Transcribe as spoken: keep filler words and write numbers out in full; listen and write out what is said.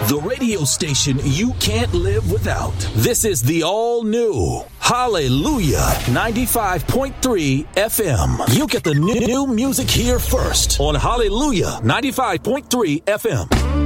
The radio station you can't live without. This is the all-new Hallelujah ninety-five point three F M. You get the new music here first on Hallelujah ninety-five point three F M.